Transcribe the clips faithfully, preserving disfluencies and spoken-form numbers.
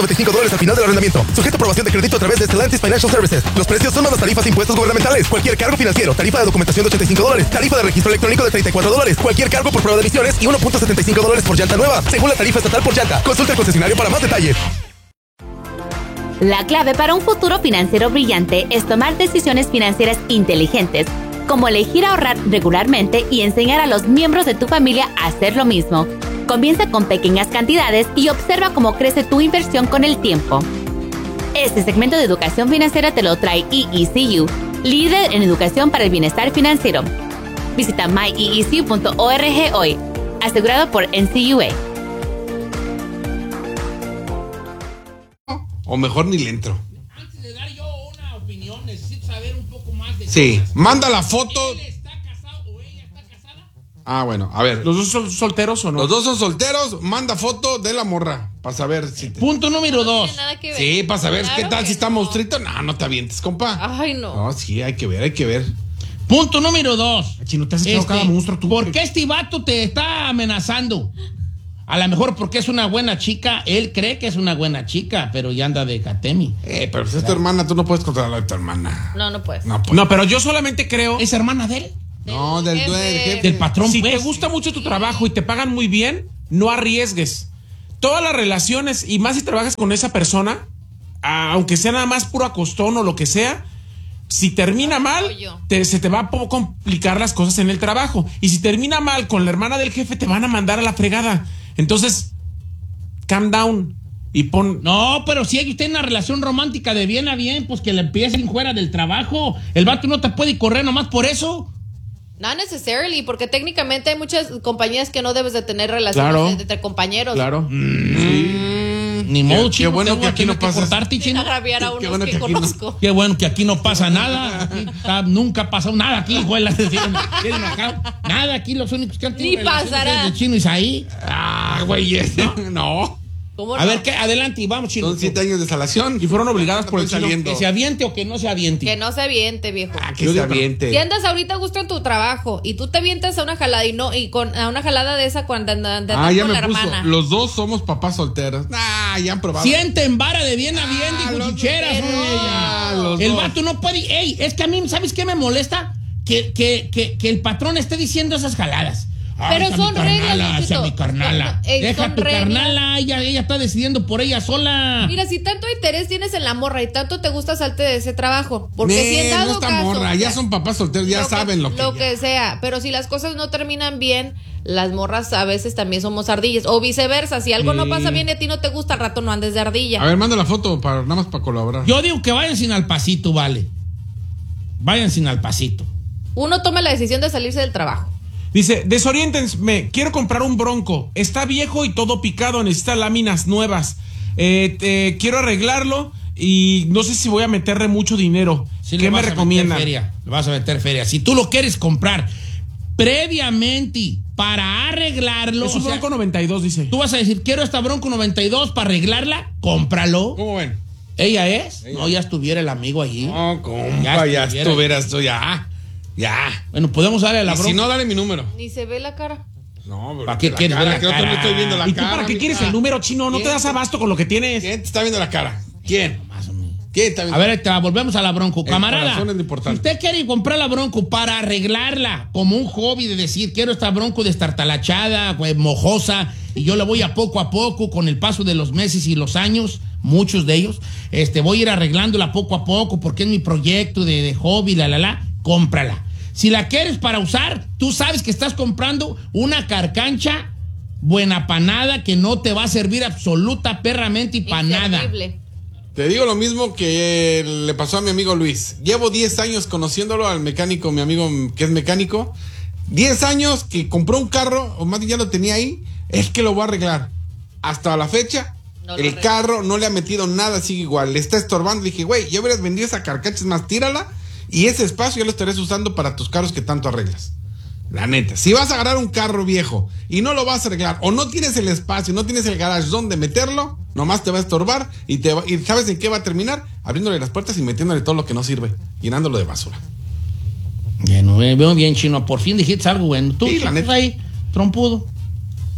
noventa y cinco dólares al final del arrendamiento. Sujeto a aprobación de crédito a través de Stellantis Financial Services. Los precios son más las tarifas e impuestos gubernamentales. Cualquier cargo financiero, tarifa de documentación de ochenta y cinco dólares, tarifa de registro electrónico de treinta y cuatro dólares, cualquier cargo por prueba de emisiones y uno punto setenta y cinco dólares por llanta nueva, según la tarifa estatal por llanta. Consulta el concesionario para más detalles. La clave para un futuro financiero brillante es tomar decisiones financieras inteligentes, como elegir ahorrar regularmente y enseñar a los miembros de tu familia a hacer lo mismo. Comienza con pequeñas cantidades y observa cómo crece tu inversión con el tiempo. Este segmento de educación financiera te lo trae E E C U, líder en educación para el bienestar financiero. Visita my e e c u punto org hoy, asegurado por N C U A. O mejor ni le entro. Antes de dar yo una opinión, necesito saber un poco más de Sí, cosas. manda la foto. ¿Él está casado o ella está casada? Ah, bueno, a ver. ¿Los dos son solteros o no? Los dos son solteros, manda foto de la morra para saber si te... Punto número dos. No tiene nada que ver. Sí, para saber Claro qué tal que si está no. monstruito. No, no te avientes, compa. Ay, no. No, sí, hay que ver, hay que ver. Punto número dos. Chino, te has echado cada monstruo tú. ¿Por qué este vato te está amenazando? A lo mejor porque es una buena chica. Él cree que es una buena chica, pero ya anda de catemi. Eh, pero si es tu hermana, tú no puedes controlar a tu hermana. No, no puedes. No, pues. No, pero yo solamente creo... ¿Es hermana de él? No, del jefe. del jefe. Del patrón, Si pues. te gusta mucho tu trabajo y te pagan muy bien, no arriesgues. Todas las relaciones, y más si trabajas con esa persona, aunque sea nada más puro acostón o lo que sea, si termina mal, te, se te va a po- complicar las cosas en el trabajo. Y si termina mal con la hermana del jefe, te van a mandar a la fregada. Entonces, calm down y pon... No, pero si hay usted una relación romántica de bien a bien, pues que le empiecen fuera del trabajo. El vato no te puede correr nomás por eso. Not necessarily, porque técnicamente hay muchas compañías que no debes de tener relaciones Claro. entre compañeros. Claro. Ni modo, qué chino. bueno te que voy a aquí no tener que pasas. cortarte, Sin chino. agraviar a Qué unos bueno que, que aquí no- conozco. Qué bueno que aquí no pasa nada. Aquí está- nunca ha pasado nada aquí, güey. Tienen acá. Nada aquí, los únicos que han tenido Ni relaciones pasará. es de Chino Isaí. Ah, güey, ¿no? no. ¿Cómo A no? ver, ¿qué? Adelante y vamos, Chino. Son siete años de salación. Y fueron obligadas por el Estoy chino. saliendo. Que se aviente o que no se aviente. Que no se aviente, viejo. Ah, que Yo se digo, aviente. Si andas ahorita a gusto en tu trabajo y tú te avientas a una jalada y no, y con a una jalada de esa cuando andas Ah, ya con me la puso. hermana. Los dos somos papás solteros. Ah, ya han probado. Sienten vara de bien a bien, Ah, dijo los- Chucheras. Pero- oye, Ah, ya. los El dos. vato no puede. Ey, es que a mí, ¿sabes qué me molesta? Que, que, que, que el patrón esté diciendo esas jaladas. Ay, Pero esa son mi carnala, reglas, esa Luisito. mi carnala. Ey, Deja son tu reglas. carnala, ella, ella está decidiendo por ella sola. Mira, si tanto interés tienes en la morra y tanto te gusta salte de ese trabajo. Porque Ne, si en dado no está caso, morra, ya son papás solteros, ya lo saben lo que. Lo ya. que sea. Pero si las cosas no terminan bien, las morras a veces también somos ardillas. O viceversa, si algo no pasa bien y a ti no te gusta, al rato no andes de ardilla. A ver, manda la foto para nada más para colaborar. Yo digo que vayan sin al pasito, vale. Vayan sin al pasito. Uno toma la decisión de salirse del trabajo. Dice, desoriéntenme, quiero comprar un Bronco. Está viejo y todo picado, necesita láminas nuevas. Eh, te- quiero arreglarlo y no sé si voy a meterle mucho dinero. Sí, le ¿Qué me vas a recomiendan? meter feria, le vas a meter feria. Si tú lo quieres comprar previamente para arreglarlo, Es un o sea, Bronco noventa y dos, dice. tú vas a decir, quiero esta Bronco noventa y dos para arreglarla, cómpralo. ¿Cómo ven? ¿Ella es? No, ya estuviera el amigo allí. No, compa, Ya ya, estuviera. estuvieras tú, ya. Ya. Bueno, podemos darle a la Y Bronco. si no, dale mi número. Ni se ve la cara. No, pero ¿Para qué la quieres ver cara, la que no te cara? le estoy viendo la ¿Y tú cara. para qué mija. quieres el número, chino? No te ¿Quién? das abasto con lo que tienes. ¿Quién te está viendo la cara? ¿Quién? Más o menos. ¿Quién está viendo? A ver, ahí te va, volvemos a la Bronco. El Camarada, corazón es lo si importante. usted quiere comprar la Bronco para arreglarla como un hobby de decir, quiero esta Bronco destartalachada, pues, mojosa, y yo la voy a poco a poco con el paso de los meses y los años, muchos de ellos, este, voy a ir arreglándola poco a poco porque es mi proyecto de, de hobby, la, la, la, cómprala. Si la quieres para usar, tú sabes que estás comprando una carcancha buena panada que no te va a servir absoluta perramente y para nada. Inservible. Te digo lo mismo que le pasó a mi amigo Luis. Llevo diez años conociéndolo al mecánico, mi amigo que es mecánico. diez años que compró un carro, o más bien ya lo tenía ahí, es que lo voy a arreglar. Hasta la fecha, No lo el arregla. carro no le ha metido nada, sigue igual. Le está estorbando. Le dije, güey, ya hubieras vendido esa carcacha, es más, tírala. Y ese espacio ya lo estarías usando para tus carros que tanto arreglas. La neta, si vas a agarrar un carro viejo y no lo vas a arreglar, o no tienes el espacio, no tienes el garage donde meterlo, nomás te va a estorbar y, te va, y ¿sabes en qué va a terminar? Abriéndole las puertas y metiéndole todo lo que no sirve, llenándolo de basura. Bueno, eh, veo bien, chino. Por fin dijiste algo bueno. Tú, Sí, la tú neta. ahí, trompudo.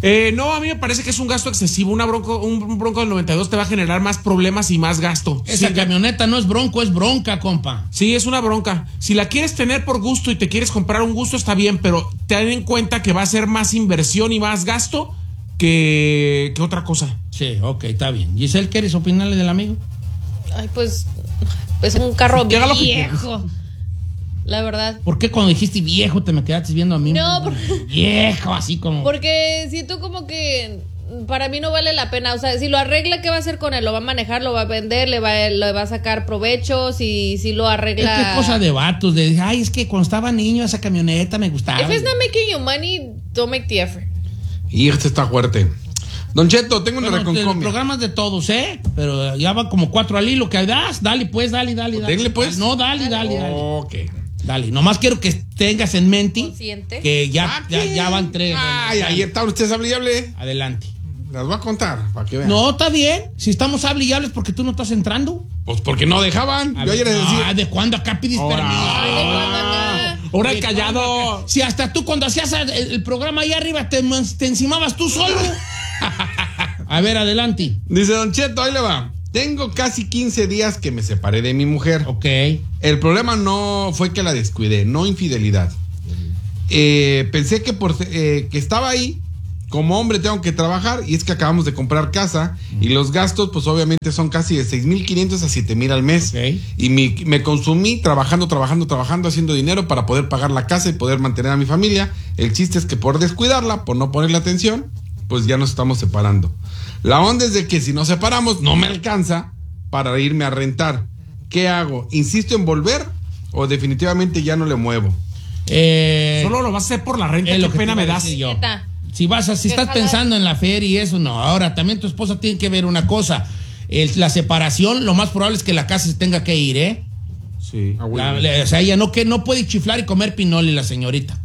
Eh, no, a mí me parece que es un gasto excesivo. Una bronco, un, un Bronco del noventa y dos te va a generar más problemas y más gasto. Esa sí, camioneta no es Bronco, es bronca, compa. Sí, es una bronca. Si la quieres tener por gusto y te quieres comprar un gusto, está bien, pero ten en cuenta que va a ser más inversión y más gasto que, que otra cosa. Sí, ok, está bien. Giselle, ¿quieres opinarle del amigo? Ay, pues, pues un carro Que haga lo que viejo. La verdad. ¿Por qué cuando dijiste viejo te me quedaste viendo a mí? No, porque, Viejo, así como... porque siento como que para mí no vale la pena. O sea, si lo arregla, ¿qué va a hacer con él? ¿Lo va a manejar? ¿Lo va a vender? ¿Le va, le va a sacar provecho? Si, si lo arregla... Es que cosa de vatos, de ay, es que cuando estaba niño esa camioneta me gustaba. If it's not making you money, don't make the effort. Y este está fuerte. Don Cheto, tengo una Bueno, el reconcomia. programa es de todos, ¿eh? Pero ya van como cuatro al hilo que das. Dale, pues, dale, dale, dale. Denle, pues. No, dale, dale, dale. Ok. Dale, nomás quiero que tengas en mente Consciente. que ya, ya, ya van tres. Ay, ahí está usted hable y hable. Adelante. Las voy a contar para que vean. No, está bien. Si estamos hable y hables porque tú no estás entrando. Pues porque no dejaban. A Yo ver, ayer les no, decía. ¿de cuándo acá pides Ahora. permiso? Ay, ¿de cuándo acá? Ahora ¿De el callado. cuándo acá? Si hasta tú cuando hacías el, el programa ahí arriba te, te encimabas tú solo. A ver, adelante. Dice Don Cheto, ahí le va. Tengo casi quince días que me separé de mi mujer. Ok. El problema no fue que la descuidé, no infidelidad. Eh, pensé que por eh, que estaba ahí, como hombre tengo que trabajar, y es que acabamos de comprar casa y los gastos pues obviamente son casi de seis mil quinientos a siete mil al mes. Ok. Y mi, me consumí trabajando, trabajando, trabajando, haciendo dinero para poder pagar la casa y poder mantener a mi familia. El chiste es que por descuidarla, por no ponerle atención, pues ya nos estamos separando. La onda es de que si nos separamos no me alcanza para irme a rentar. ¿Qué hago? ¿Insisto en volver o definitivamente ya no le muevo? Eh, Solo lo vas a hacer por la renta. es Qué lo que pena te me iba a das. decir yo. Neta. Si vas a, si estás Déjala. pensando en la feria y eso, no. Ahora, también tu esposa tiene que ver una cosa. El- la separación, lo más probable es que la casa se tenga que ir, ¿eh? Sí. La- la- o sea, ella no, que, no puede chiflar y comer pinoli, la señorita.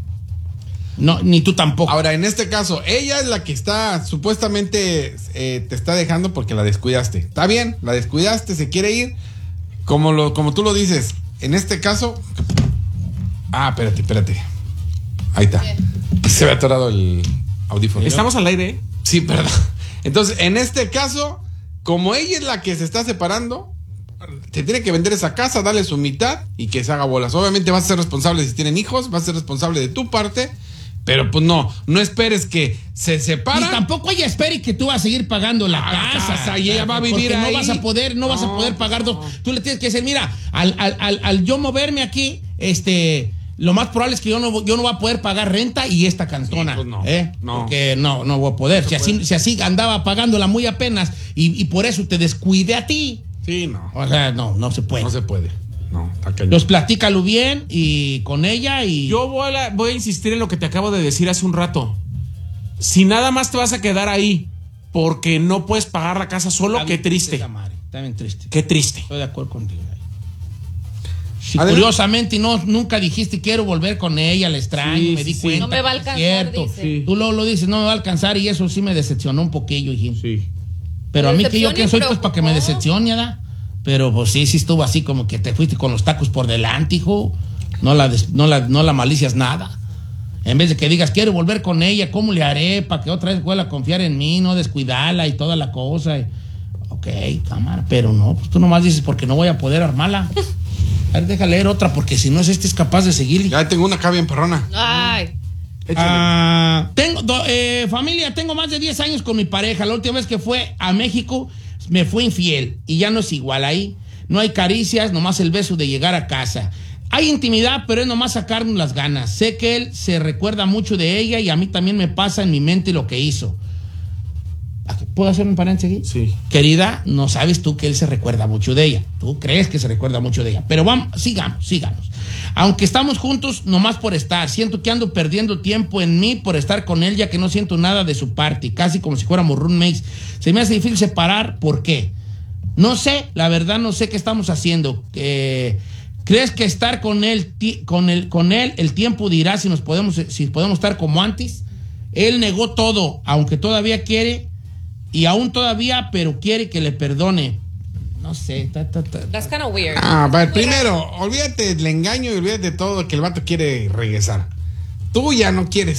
No, ni tú tampoco. Ahora, en este caso, ella es la que está, supuestamente, eh, te está dejando porque la descuidaste. Está bien, la descuidaste, se quiere ir. Como, lo, como tú lo dices, en este caso... Ah, espérate, espérate. Ahí está. Se me ha atorado el audífono. Estamos al aire, ¿eh? Sí, perdón. Entonces, en este caso, como ella es la que se está separando, te tiene que vender esa casa, darle su mitad y que se haga bolas. Obviamente vas a ser responsable si tienen hijos, vas a ser responsable de tu parte, pero pues no, no esperes que se separen. Y tampoco ella espere que tú vas a seguir pagando la Ah, casa. casa, y ella va a vivir porque ahí. no vas a poder, no, vas a No, poder pagar dos. Tú le tienes que decir, mira, al, al, al, al yo moverme aquí, este, lo más probable es que yo no, yo no voy a poder pagar renta y esta cantona. Sí, pues no, ¿eh? no. Porque no, no voy a poder. Si así, si así andaba pagándola muy apenas y, y por eso te descuide a ti. Sí, no. O sea, no, no se puede. No se puede. No, está cañón. Los platícalo bien y con ella y. Yo voy a, voy a insistir en lo que te acabo de decir hace un rato. Si nada más te vas a quedar ahí porque no puedes pagar la casa solo, Está qué bien triste. esa madre, está bien triste. Qué triste. Estoy de acuerdo contigo. Si Adelante. curiosamente no, nunca dijiste quiero volver con ella, la extraño, Sí, me di sí, sí. cuenta. No me va a que es alcanzar, cierto. dice. Sí. Tú luego lo dices, no me va a alcanzar y eso sí me decepcionó un poquillo, hijín. Sí. Pero a mí que yo Decepción quién y soy pues para que me preocupó. decepcione, ¿verdad? Pero pues sí, sí estuvo así como que te fuiste con los tacos por delante, hijo. No la, des- no la, no la malicias nada. En vez de que digas, quiero volver con ella, ¿cómo le haré para que otra vez vuelva a confiar en mí, no descuidarla y toda la cosa? Y- ok, cámara, pero no, pues tú nomás dices porque no voy a poder armarla. A ver, deja leer otra porque si no es este es capaz de seguir. Ya tengo una acá bien perrona. Ay. Ah, tengo, do- eh, familia, tengo más de diez años con mi pareja. La última vez que fue a México me fue infiel y ya no es igual ahí. No hay caricias, nomás el beso de llegar a casa. Hay intimidad, pero es nomás sacarnos las ganas. Sé que él se recuerda mucho de ella y a mí también me pasa en mi mente lo que hizo. ¿Puedo hacer un paréntesis aquí? Sí. Querida, no sabes tú que él se recuerda mucho de ella. Tú crees que se recuerda mucho de ella. Pero vamos, sigamos, sigamos. Aunque estamos juntos, nomás por estar. Siento que ando perdiendo tiempo en mí por estar con él, ya que no siento nada de su parte. Casi como si fuéramos roommates. Se me hace difícil separar. ¿Por qué? No sé, la verdad no sé qué estamos haciendo. Eh, ¿Crees que estar con él, ti- con él, con él, el tiempo dirá si nos podemos, si podemos estar como antes? Él negó todo, aunque todavía quiere, y aún todavía, pero quiere que le perdone. No sé, ta, ta, ta. That's kind of weird. Ah, va, primero, olvídate del engaño y olvídate de todo que el vato quiere regresar. Tú ya no quieres.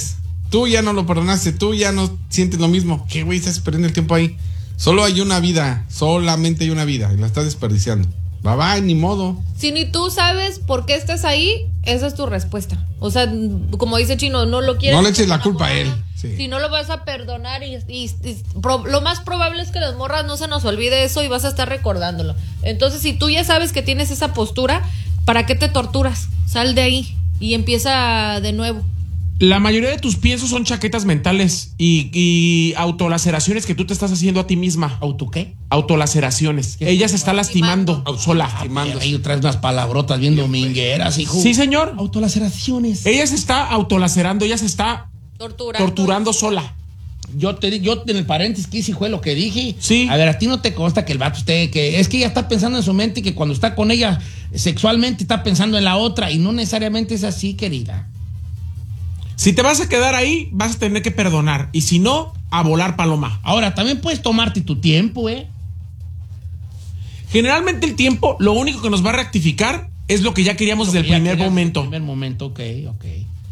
Tú ya no lo perdonaste, tú ya no sientes lo mismo. ¿Qué güey estás perdiendo el tiempo ahí? Solo hay una vida, solamente hay una vida y la estás desperdiciando. Bye bye, ni modo. Si ni tú sabes por qué estás ahí, esa es tu respuesta. O sea, como dice Chino, no lo quieres. No le eches la culpa a él. Sí. Si no lo vas a perdonar y, y, y pro, lo más probable es que las morras no se nos olvide eso y vas a estar recordándolo. Entonces, si tú ya sabes que tienes esa postura, ¿para qué te torturas? Sal de ahí y empieza de nuevo. La mayoría de tus piensos son chaquetas mentales y, y autolaceraciones que tú te estás haciendo a ti misma. ¿Auto qué? Autolaceraciones. Ella se está lastimando sola. Ah, ahí traes unas palabrotas bien domingueras, hijo. Sí, señor. Autolaceraciones. Ella se está autolacerando, ella se está Torturando. torturando sola. Yo te yo en el paréntesis que hice fue lo que dije. Sí. A ver, a ti no te consta que el vato esté, que es que ella está pensando en su mente y que cuando está con ella sexualmente está pensando en la otra y no necesariamente es así, querida. Si te vas a quedar ahí, vas a tener que perdonar. Y si no, a volar paloma. Ahora, también puedes tomarte tu tiempo, ¿eh? Generalmente el tiempo, lo único que nos va a rectificar es lo que ya queríamos desde el Ya primer querías momento. desde el primer momento, ok, ok.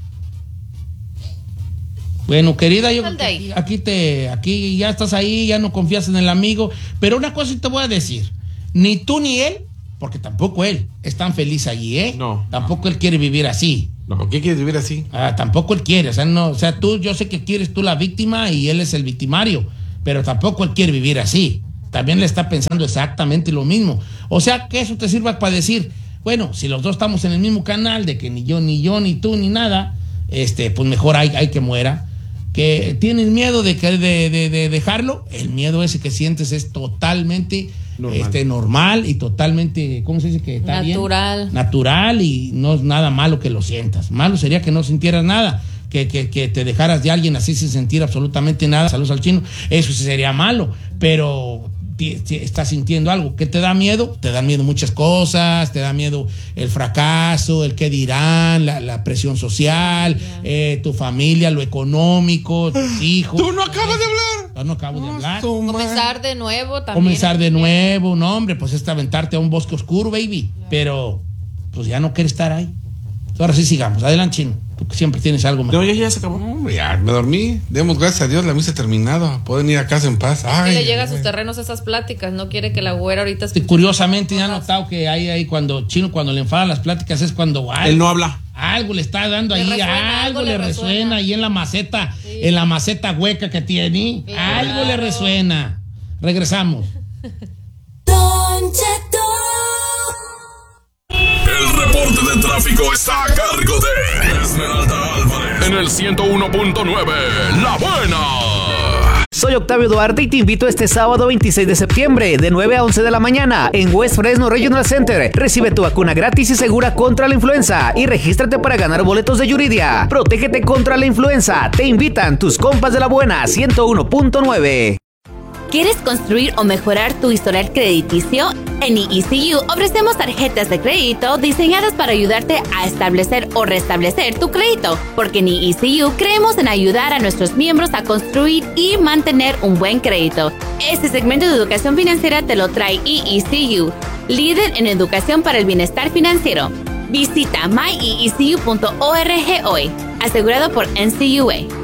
Bueno, querida, yo Sal de ahí. aquí te, aquí ya estás ahí, ya no confías en el amigo. Pero una cosa sí te voy a decir. Ni tú ni él, porque tampoco él es tan feliz allí, ¿eh? No. Tampoco él quiere vivir así. No, ¿qué quieres vivir así? Ah, tampoco él quiere, o sea, no, o sea, tú, yo sé que quieres tú la víctima y él es el victimario, pero tampoco él quiere vivir así. También le está pensando exactamente lo mismo. O sea, que eso te sirva para decir, bueno, si los dos estamos en el mismo canal, de que ni yo, ni yo, ni tú, ni nada, este, pues mejor hay, hay que muera. Que tienes miedo de, que, de, de, de dejarlo, el miedo ese que sientes es totalmente normal, este, normal y totalmente, ¿cómo se dice? Que está natural. Bien? Natural y no es nada malo que lo sientas. Malo sería que no sintieras nada, que, que, que te dejaras de alguien así sin sentir absolutamente nada. Saludos al Chino. Eso sí sería malo, pero estás sintiendo algo. ¿Qué te da miedo? Te dan miedo muchas cosas, te da miedo el fracaso, el qué dirán, la, la presión social, yeah. eh, tu familia, lo económico, tus hijos. ¡Tú no acabas de hablar! Yo no acabo de hablar. Comenzar de nuevo también. Comenzar de nuevo, no, hombre, pues es aventarte a un bosque oscuro, baby. Yeah. Pero, pues ya no quieres estar ahí. Ahora sí sigamos. Adelante, Chino. Tú que siempre tienes algo mejor. No, ya, ya se acabó. No, ya me dormí. Demos gracias a Dios, la misa ha terminado. Pueden ir a casa en paz. Ay, que le llega ay, a sus terrenos esas pláticas. No quiere que la güera ahorita escuche. Curiosamente, ya he notado que hay ahí cuando Chino, cuando le enfadan las pláticas, es cuando algo, él no habla. Algo le está dando le ahí, resuena, algo, algo le resuena, resuena ahí en la maceta, sí. en la maceta hueca que tiene. Sí, algo claro. Le resuena. Regresamos. Don Cheto. El reporte de tráfico está a cargo de Esmeralda Álvarez en el ciento uno punto nueve, La Buena. Soy Octavio Duarte y te invito este sábado veintiséis de septiembre de nueve a once de la mañana en West Fresno Regional Center. Recibe tu vacuna gratis y segura contra la influenza y regístrate para ganar boletos de Yuridia. Protégete contra la influenza. Te invitan tus compas de La Buena ciento uno punto nueve. ¿Quieres construir o mejorar tu historial crediticio? En E E C U ofrecemos tarjetas de crédito diseñadas para ayudarte a establecer o restablecer tu crédito, porque en E E C U creemos en ayudar a nuestros miembros a construir y mantener un buen crédito. Este segmento de educación financiera te lo trae E E C U, líder en educación para el bienestar financiero. Visita my e e c u punto org hoy, asegurado por N C U A.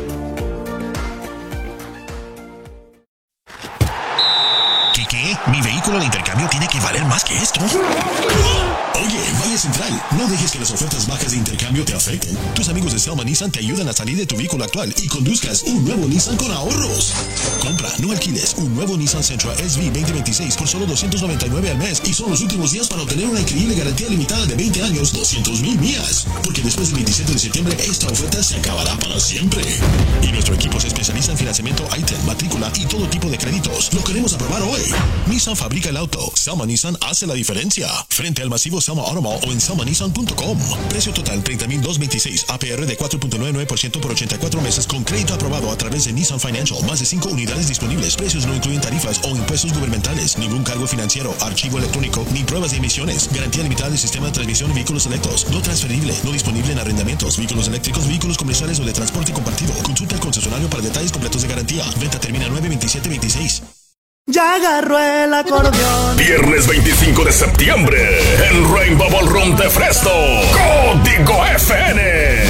¿Qué? Mi vehículo de intercambio tiene que valer más que esto. Oye, Valle Central, no dejes que las ofertas bajas de intercambio te afecten. Tus amigos de Selma Nissan te ayudan a salir de tu vehículo actual y conduzcas un nuevo Nissan con ahorros. Compra, no alquiles, un nuevo Nissan Sentra S V veinte veintiséis por solo doscientos noventa y nueve al mes y son los últimos días para obtener una increíble garantía limitada de veinte años, doscientos mil millas. Porque después del veintisiete de septiembre, esta oferta se acabará para siempre. Y nuestro equipo se especializa en financiamiento I T E N, matrícula y todo tipo de créditos. Lo queremos aprobar hoy. Nissan fabrica el auto. Selma Nissan hace la diferencia. Frente al masivo Selma Automall o en selma nissan punto com. Precio total treinta mil doscientos veintiséis. A P R de cuatro punto noventa y nueve por ciento por ochenta y cuatro meses con crédito aprobado a través de Nissan Financial. Más de cinco unidades disponibles. Precios no incluyen tarifas o impuestos gubernamentales. Ningún cargo financiero, archivo electrónico, ni pruebas de emisiones. Garantía limitada del sistema de transmisión y vehículos selectos. No transferible. No disponible en arrendamientos, vehículos eléctricos, vehículos comerciales o de transporte compartido. Consulta al concesionario para detalles completos de garantía. Venta termina nueve veintisiete veintiséis. Ya agarró el acordeón. Viernes veinticinco de septiembre, en Rainbow Ballroom de Fresno. Código F N.